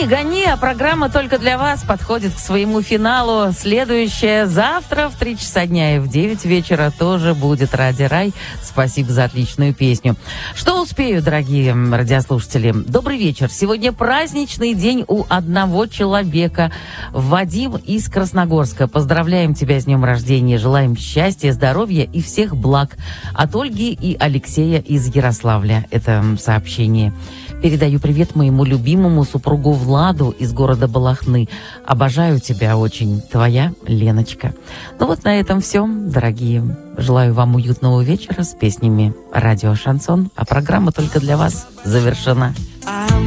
гони, а программа только для вас подходит к своему финалу. Следующая завтра в 3 часа дня и в 9 вечера тоже будет Радио Рай. Спасибо за отличную песню. Что успею, дорогие радиослушатели? Добрый вечер. Сегодня праздничный день у одного человека. Вадим из Красногорска. Поздравляем тебя с днем рождения. Желаем счастья, здоровья и всех благ. От Ольги и Алексея из Ярославля. Это сообщение. Передаю привет моему любимому супругу Владу из города Балахны. Обожаю тебя очень. Твоя Леночка. Ну вот на этом все, дорогие. Желаю вам уютного вечера с песнями «Радио Шансон». А программа только для вас завершена.